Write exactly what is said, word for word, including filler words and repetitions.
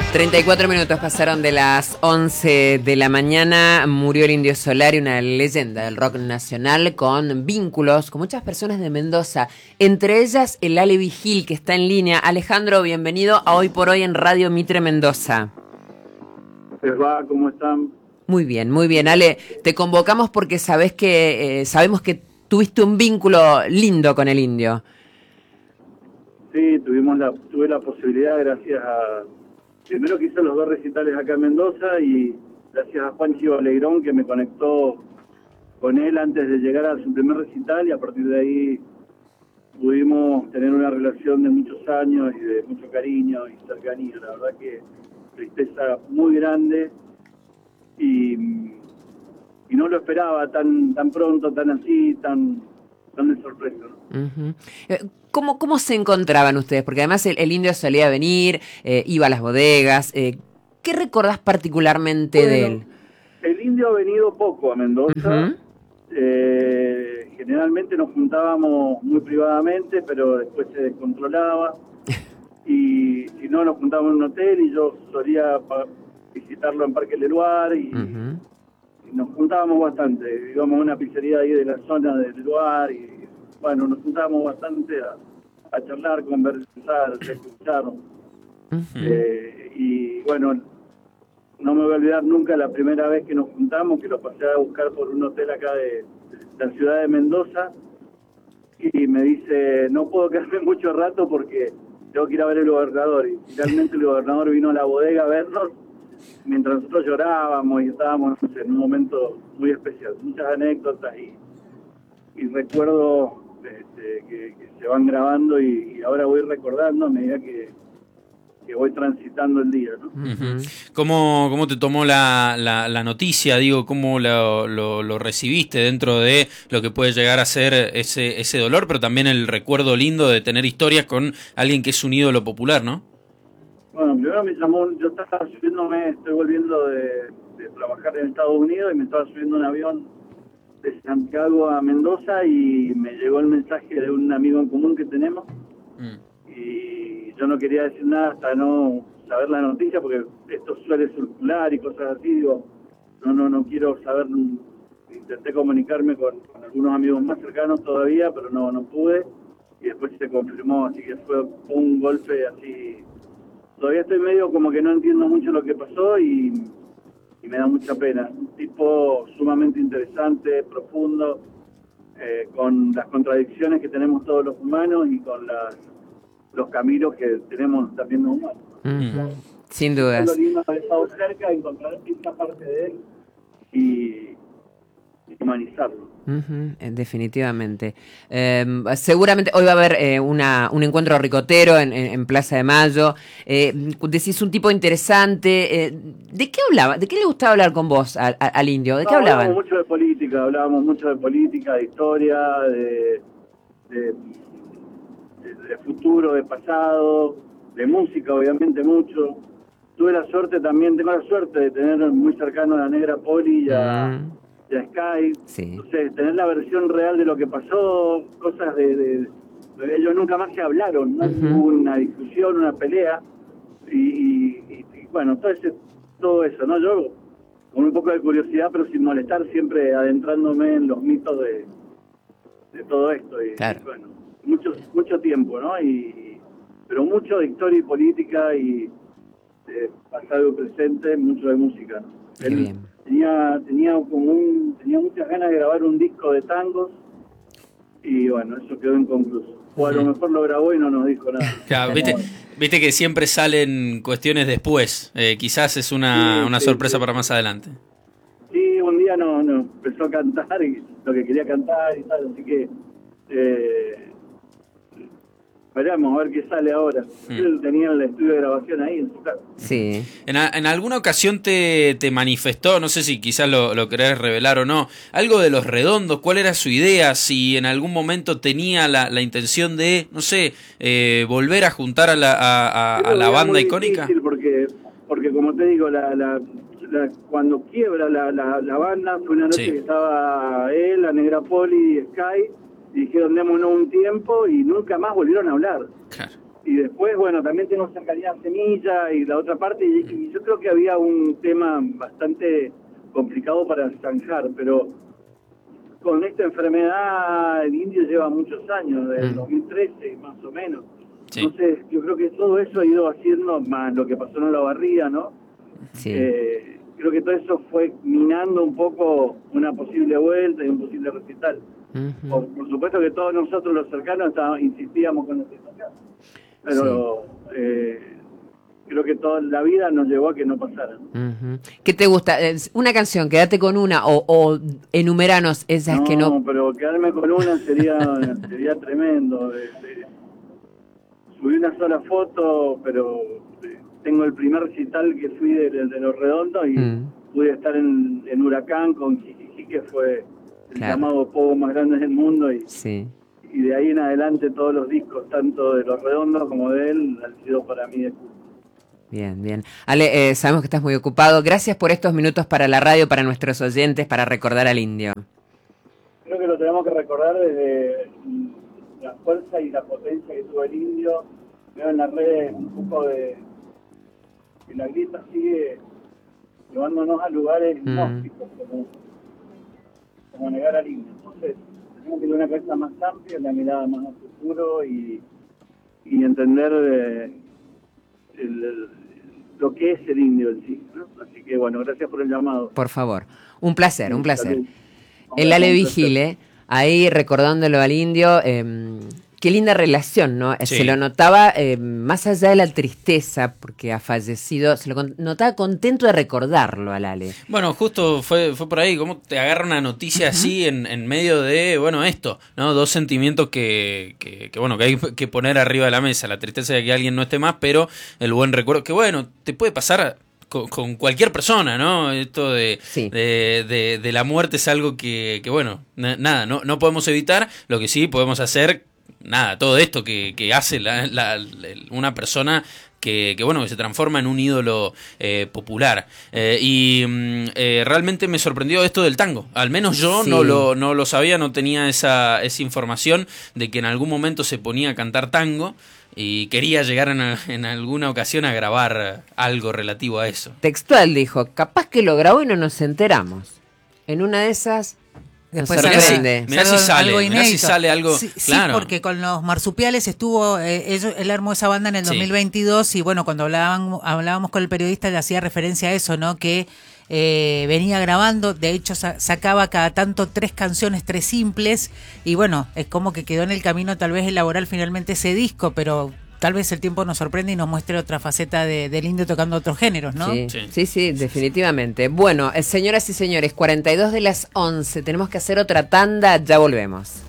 treinta y cuatro minutos pasaron de las once de la mañana. Murió el Indio Solari, una leyenda del rock nacional con vínculos con muchas personas de Mendoza, entre ellas el Ale Vigil, que está en línea. Alejandro, bienvenido a Hoy por Hoy en Radio Mitre Mendoza. ¿Cómo va? ¿Cómo están? Muy bien, muy bien. Ale, te convocamos porque sabés que, eh, sabemos que tuviste un vínculo lindo con el Indio. Sí, tuvimos la, tuve la posibilidad, gracias a... Primero que hice los dos recitales acá en Mendoza y gracias a Juan Chivo Alegrón, que me conectó con él antes de llegar a su primer recital, y a partir de ahí pudimos tener una relación de muchos años y de mucho cariño y cercanía. La verdad que tristeza muy grande y, y no lo esperaba tan tan pronto, tan así, tan, tan de sorpresa, ¿no? Uh-huh. ¿Cómo, ¿Cómo se encontraban ustedes? Porque además el, el Indio solía venir, eh, iba a las bodegas. Eh, ¿Qué recordás particularmente bueno, de él? El Indio ha venido poco a Mendoza. Uh-huh. eh, generalmente nos juntábamos muy privadamente, pero después se descontrolaba. Y si no, nos juntábamos en un hotel y yo solía visitarlo en Parque Leluar y, uh-huh. y nos juntábamos bastante. Íbamos a una pizzería ahí de la zona de Leluar y bueno, nos juntábamos bastante a, a charlar, conversar, a escuchar. Uh-huh. Eh, y bueno, no me voy a olvidar nunca la primera vez que nos juntamos, que lo pasé a buscar por un hotel acá de, de la ciudad de Mendoza, y me dice, no puedo quedarme mucho rato porque tengo que ir a ver el gobernador. Y finalmente el gobernador vino a la bodega a vernos, mientras nosotros llorábamos y estábamos, no sé, en un momento muy especial. Muchas anécdotas y, y recuerdo este, que, que se van grabando y, y ahora voy recordando a medida que, que voy transitando el día, ¿no? Uh-huh. ¿Cómo, cómo te tomó la, la, la noticia? Digo, ¿cómo lo, lo, lo recibiste dentro de lo que puede llegar a ser ese, ese dolor, pero también el recuerdo lindo de tener historias con alguien que es un ídolo popular, ¿no? Bueno, primero me llamó, yo estaba subiéndome, estoy volviendo de, de trabajar en Estados Unidos y me estaba subiendo un avión de Santiago a Mendoza y me llegó el mensaje de un amigo en común que tenemos. Mm. Y yo no quería decir nada hasta no saber la noticia, porque esto suele circular y cosas así. Digo, no, no, no quiero saber. Intenté comunicarme con, con algunos amigos más cercanos todavía, pero no, no pude. Y después se confirmó, así que fue un golpe así. Todavía estoy medio como que no entiendo mucho lo que pasó y, y me da mucha pena. Un tipo sumamente interesante, profundo, eh, con las contradicciones que tenemos todos los humanos y con las los caminos que tenemos también los humanos. Uh-huh. Sin dudas. Es lo lindo de haber estado cerca, encontrar esta parte de él y humanizarlo. Uh-huh. Definitivamente. Eh, seguramente hoy va a haber eh, una, un encuentro ricotero en, en, en Plaza de Mayo. Eh, decís un tipo interesante. Eh, ¿De qué hablaba? ¿De qué le gustaba hablar con vos a, a, al Indio? ¿De no, qué hablaban? Hablábamos mucho de política, hablábamos mucho de política, de historia, de... de de futuro, de pasado, de música, obviamente mucho. Tuve la suerte también, tengo la suerte de tener muy cercano a la Negra Poli y a, mm. y a Sky. Sí. Entonces, tener la versión real de lo que pasó, cosas de... de, de ellos nunca más se hablaron, no uh-huh. hubo una discusión, una pelea. Y, y, y bueno, todo, ese, todo eso, ¿no? Yo, con un poco de curiosidad, pero sin molestar, siempre adentrándome en los mitos de, de todo esto. Y, claro. y bueno, mucho mucho tiempo, ¿no? Y pero mucho de historia y política y de pasado y presente, mucho de música, ¿no? Él bien. tenía tenía como un tenía muchas ganas de grabar un disco de tangos y bueno, eso quedó inconcluso. O a lo mejor lo grabó y no nos dijo nada. Claro, viste, viste que siempre salen cuestiones después. Eh, quizás es una, sí, una sí, sorpresa sí. para más adelante. Sí, un día no, no empezó a cantar y lo que quería cantar y tal, así que eh, esperamos a ver qué sale ahora. Mm. Él tenía el estudio de grabación ahí en su casa. Sí. En, a, en alguna ocasión te, te manifestó, no sé si quizás lo, lo querés revelar o no, algo de Los Redondos. ¿Cuál era su idea? Si en algún momento tenía la, la intención de, no sé, eh, volver a juntar a la, a, a, a la banda icónica. Es muy difícil porque, porque como te digo, la, la, la, cuando quiebra la, la, la banda, fue una noche sí. que estaba él, la Negra Poli y Sky, y dijeron démonos un tiempo y nunca más volvieron a hablar. Claro. y después, bueno, también tengo cercanía a Semilla y la otra parte, y, y yo creo que había un tema bastante complicado para zanjar, pero con esta enfermedad el indio lleva muchos años, desde el dos mil trece más o menos. Sí. Entonces, yo creo que todo eso ha ido haciendo, más lo que pasó en la barría, ¿no? Sí. Eh, creo que todo eso fue minando un poco una posible vuelta y un posible recital. Uh-huh. Por, por supuesto que todos nosotros los cercanos estábamos, insistíamos con nuestra situación, pero sí. eh, creo que toda la vida nos llevó a que no pasara. Uh-huh. ¿Qué te gusta? ¿Una canción? Quédate con una o, o enumeranos esas no, que no... No, pero quedarme con una sería sería tremendo. De, de, subí una sola foto, pero de, tengo el primer recital que fui de, de, de Los Redondos y mm. pude estar en, en Huracán con Jijiji, que fue el claro. llamado pogo más grande del mundo, y, sí. y de ahí en adelante todos los discos, tanto de Los Redondos como de él, han sido para mí de culto. Bien, bien. Ale, eh, sabemos que estás muy ocupado. Gracias por estos minutos para la radio, para nuestros oyentes, para recordar al indio. Creo que lo tenemos que recordar desde la fuerza y la potencia que tuvo el indio. Veo en las redes un poco de que la grieta sigue llevándonos a lugares mm. inhóspitos, como, como negar al indio. Entonces, tenemos que tener una cabeza más amplia, una mirada más al futuro y, y entender eh, el, el, lo que es el indio en sí, ¿no? Así que bueno, gracias por el llamado. Por favor, un placer, un placer. El Ale Vigile, ahí recordándolo al indio, eh, qué linda relación, ¿no? Sí. Se lo notaba eh, más allá de la tristeza, porque ha fallecido, se lo con- notaba contento de recordarlo al Ale. Bueno, justo fue fue por ahí, cómo te agarra una noticia uh-huh. así en, en medio de, bueno, esto, ¿no? Dos sentimientos que, que, que, bueno, que hay que poner arriba de la mesa, la tristeza de que alguien no esté más, pero el buen recuerdo, que bueno, te puede pasar con, con cualquier persona, ¿no? Esto de, sí. de, de, de la muerte es algo que, que bueno, na- nada, no, no podemos evitar, lo que sí podemos hacer, nada, todo esto que, que hace la, la, la, una persona que, que bueno que se transforma en un ídolo eh, popular eh, y eh, realmente me sorprendió esto del tango, al menos yo sí. no lo no lo sabía, no tenía esa esa información de que en algún momento se ponía a cantar tango y quería llegar en, en alguna ocasión a grabar algo relativo a eso. Textual dijo, capaz que lo grabó y no nos enteramos. En una de esas después mirá si, algo, mirá si sale, algo mirá si sale algo, sí, claro. Sí, porque con los Marsupiales estuvo, eh, ellos, él armó esa banda en el sí. dos mil veintidós y bueno, cuando hablaban, hablábamos con el periodista le hacía referencia a eso, ¿no? Que eh, venía grabando, de hecho sa- sacaba cada tanto tres canciones, tres simples y bueno, es como que quedó en el camino tal vez elaborar finalmente ese disco, pero tal vez el tiempo nos sorprende y nos muestre otra faceta de, del indio tocando otros géneros, ¿no? Sí, sí, sí, sí, definitivamente. Bueno, eh, señoras y señores, cuarenta y dos de las once, tenemos que hacer otra tanda, ya volvemos.